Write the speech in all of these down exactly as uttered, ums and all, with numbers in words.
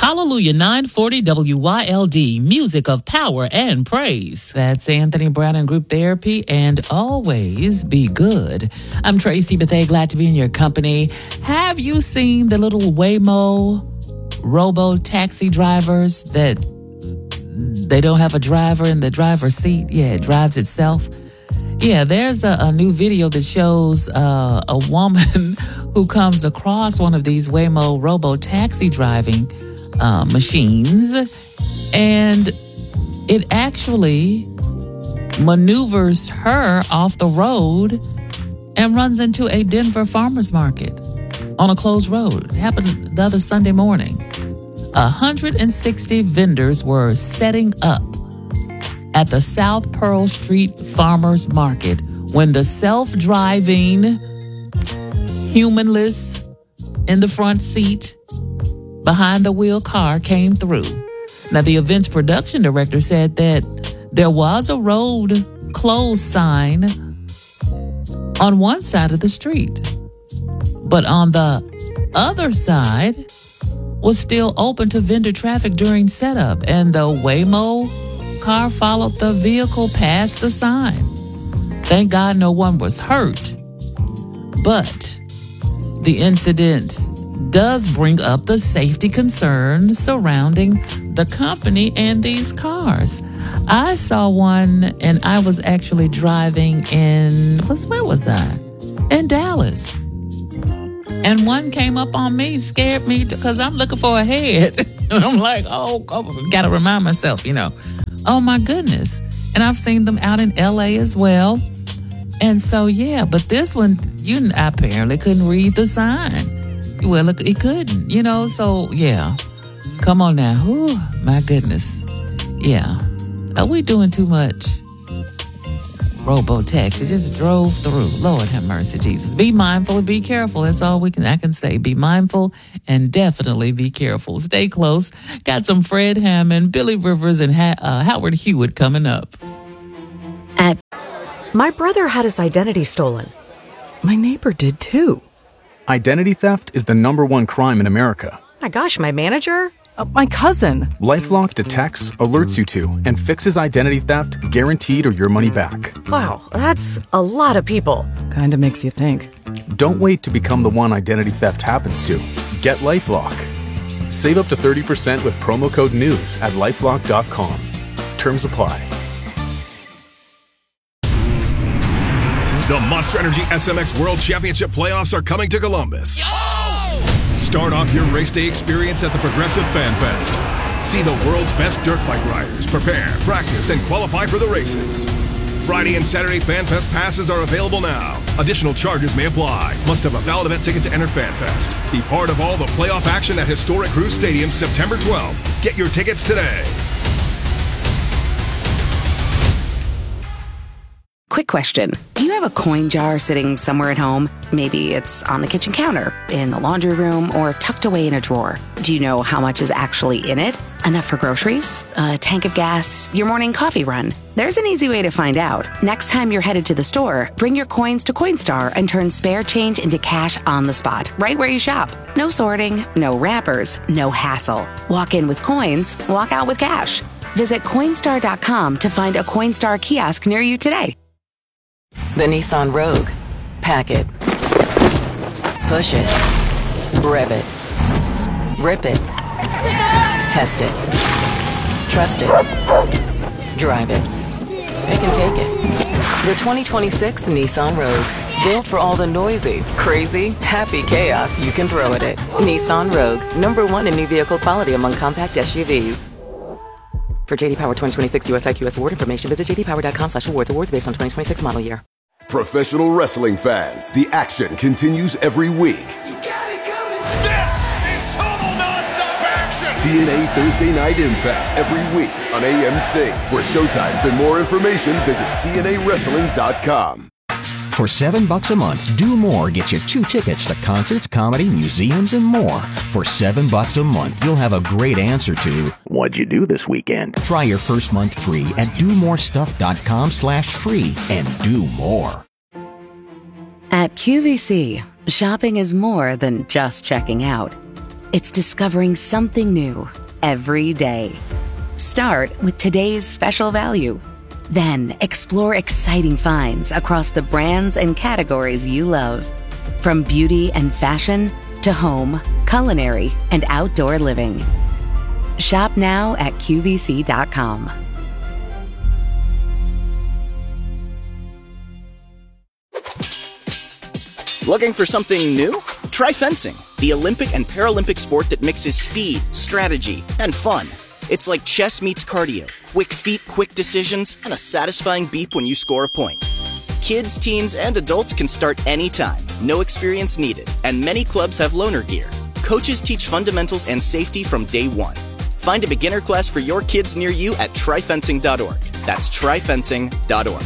Hallelujah, nine forty W Y L D, music of power and praise. That's Anthony Brown and Group Therapy, and always be good. I'm Tracy Bethea, glad to be in your company. Have you seen the little Waymo robo taxi drivers that they don't have a driver in the driver's seat? Yeah, it drives itself. Yeah, there's a, a new video that shows uh, a woman who comes across one of these Waymo robo taxi driving Uh, machines, and it actually maneuvers her off the road and runs into a Denver farmer's market on a closed road. It happened the other Sunday morning. one hundred sixty vendors were setting up at the South Pearl Street Farmers Market when the self-driving, humanless, in the front seat, behind the wheel car came through. Now, the event's production director said that there was a road closed sign on one side of the street, but on the other side was still open to vendor traffic during setup, and the Waymo car followed the vehicle past the sign. Thank God no one was hurt, but the incident does bring up the safety concerns surrounding the company and these cars. I saw one, and I was actually driving in, where was I? In Dallas. And one came up on me, scared me because I'm looking for a head. And I'm like, oh, oh got to remind myself, you know. Oh, my goodness. And I've seen them out in L A as well. And so, yeah, but this one, you apparently couldn't read the sign. Well, look, it couldn't, you know, so, yeah. Come on now. Ooh, my goodness. Yeah. Are we doing too much? Robo-taxi just drove through. Lord have mercy, Jesus. Be mindful and be careful. That's all we can I can say. Be mindful and definitely be careful. Stay close. Got some Fred Hammond, Billy Rivers, and ha- uh, Howard Hewitt coming up. At- My brother had his identity stolen. My neighbor did too. Identity theft is the number one crime in America. My gosh, my manager? Uh, my cousin. LifeLock detects, alerts you to, and fixes identity theft guaranteed or your money back. Wow, that's a lot of people. Kinda makes you think. Don't wait to become the one identity theft happens to. Get LifeLock. Save up to thirty percent with promo code NEWS at lifelock dot com. Terms apply. The Monster Energy S M X World Championship playoffs are coming to Columbus. Yo! Start off your race day experience at the Progressive Fan Fest. See the world's best dirt bike riders prepare, practice, and qualify for the races. Friday and Saturday Fan Fest passes are available now. Additional charges may apply. Must have a valid event ticket to enter Fan Fest. Be part of all the playoff action at historic Cruise Stadium September twelfth. Get your tickets today. Quick question. Do you have a coin jar sitting somewhere at home? Maybe it's on the kitchen counter, in the laundry room, or tucked away in a drawer. Do you know how much is actually in it? Enough for groceries? A tank of gas? Your morning coffee run? There's an easy way to find out. Next time you're headed to the store, bring your coins to Coinstar and turn spare change into cash on the spot, right where you shop. No sorting, no wrappers, no hassle. Walk in with coins, walk out with cash. Visit Coinstar dot com to find a Coinstar kiosk near you today. The Nissan Rogue. Pack it. Push it. Rev it. Rip it. Test it. Trust it. Drive it. Pick and take it. The twenty twenty-six Nissan Rogue. Built for all the noisy, crazy, happy chaos you can throw at it. Nissan Rogue. Number one in new vehicle quality among compact S U Vs. For J D Power twenty twenty-six U S I Q S award information, visit j d power dot com slash awards. Awards based on twenty twenty-six model year. Professional wrestling fans, the action continues every week. You got it coming. This is total nonstop action. T N A Thursday Night Impact every week on A M C. For showtimes and more information, visit T N A wrestling dot com. For seven bucks a month, Do More gets you two tickets to concerts, comedy, museums, and more. For seven bucks a month, you'll have a great answer to what'd you do this weekend? Try your first month free at do more stuff dot com slash free and do more. At Q V C, shopping is more than just checking out. It's discovering something new every day. Start with today's special value. Then explore exciting finds across the brands and categories you love. From beauty and fashion to home, culinary, and outdoor living. Shop now at Q V C dot com. Looking for something new? Try fencing, the Olympic and Paralympic sport that mixes speed, strategy, and fun. It's like chess meets cardio, quick feet, quick decisions, and a satisfying beep when you score a point. Kids, teens, and adults can start anytime, no experience needed, and many clubs have loaner gear. Coaches teach fundamentals and safety from day one. Find a beginner class for your kids near you at try fencing dot org. That's try fencing dot org.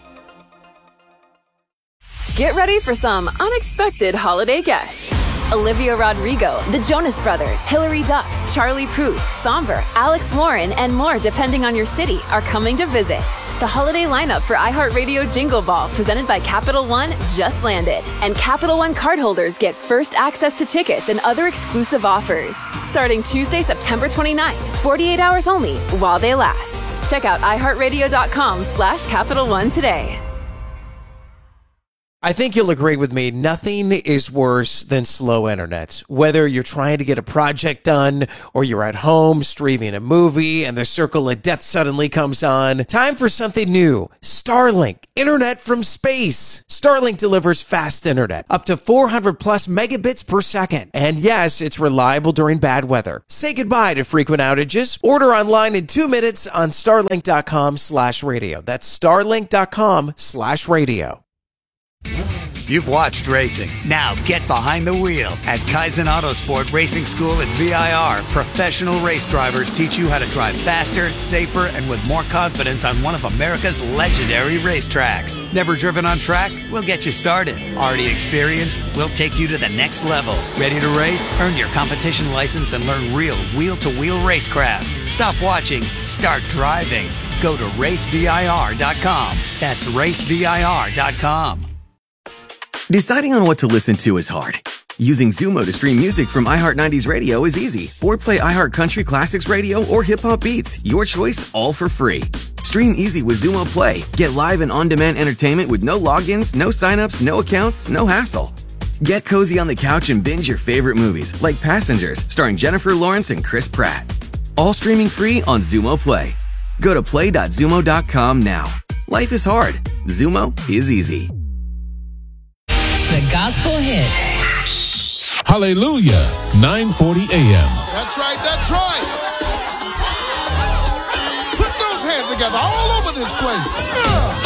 Get ready for some unexpected holiday guests. Olivia Rodrigo, the Jonas Brothers, Hilary Duff, Charlie Puth, Somber, Alex Warren, and more depending on your city are coming to visit. The holiday lineup for iHeartRadio Jingle Ball presented by Capital One just landed. And Capital One cardholders get first access to tickets and other exclusive offers. Starting Tuesday, September twenty-ninth, forty-eight hours only while they last. Check out iHeartRadio.com slash Capital One today. I think you'll agree with me, nothing is worse than slow internet. Whether you're trying to get a project done or you're at home streaming a movie and the circle of death suddenly comes on, time for something new. Starlink, internet from space. Starlink delivers fast internet, up to four hundred plus megabits per second. And yes, it's reliable during bad weather. Say goodbye to frequent outages. Order online in two minutes on starlink.com slash radio. That's starlink.com slash radio. You've watched racing. Now get behind the wheel. At Kaizen Autosport Racing School at V I R, professional race drivers teach you how to drive faster, safer, and with more confidence on one of America's legendary racetracks. Never driven on track? We'll get you started. Already experienced? We'll take you to the next level. Ready to race? Earn your competition license and learn real wheel-to-wheel racecraft. Stop watching. Start driving. Go to race V I R dot com. That's race V I R dot com. Deciding on what to listen to is hard. Using Zumo to stream music from iHeart nineties Radio is easy. Or play iHeart Country Classics Radio or Hip Hop Beats. Your choice, all for free. Stream easy with Zumo Play. Get live and on-demand entertainment with no logins, no signups, no accounts, no hassle. Get cozy on the couch and binge your favorite movies, like Passengers, starring Jennifer Lawrence and Chris Pratt. All streaming free on Zumo Play. Go to play dot zumo dot com now. Life is hard. Zumo is easy. The Gospel Hit. Hallelujah, nine forty a.m. That's right, that's right. Put those hands together all over this place. Yeah.